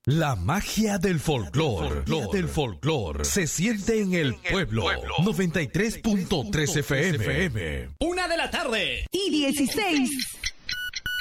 La magia del folclor se siente en el pueblo. 93.3 FM. 1 de la tarde y 16.